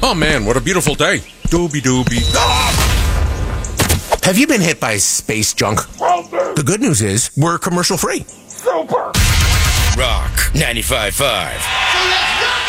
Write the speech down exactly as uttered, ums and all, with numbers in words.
Oh man, what a beautiful day. Doobie doobie. Ah! Have you been hit by space junk? The good news is we're commercial free. Super! Rock ninety-five point five. So let's rock